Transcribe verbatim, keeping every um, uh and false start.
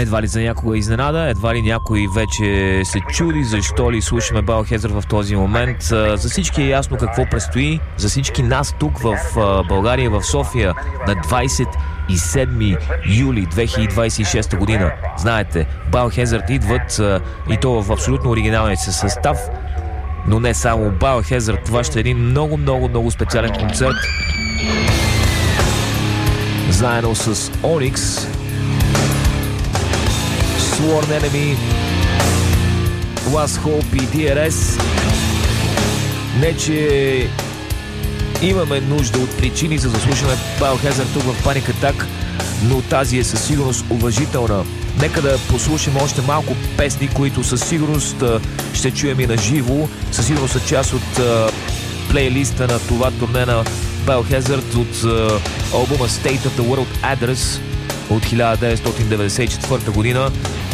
Едва ли за някога изненада, едва ли някой вече се чуди защо ли слушаме Biohazard в този момент. За всички е ясно какво предстои, за всички нас тук в България, в София на двадесет и седми юли две хиляди двадесет и шеста година. Знаете, Biohazard идват и то в абсолютно оригиналния си състав, но не само Biohazard. Това ще е един много, много, много специален концерт заедно с Onyx, Sworn Enemy, Last Hope и Ди Ар Ес. Не, че имаме нужда от причини за да слушаме Biohazard тук в Panic Attack, но тази е със сигурност уважителна. Нека да послушаме още малко песни, които със сигурност ще чуем и на живо. Със сигурност са част от плейлиста на това турне на Biohazard от албума State of the World Address от хиляда деветстотин деветдесет и четвърта година.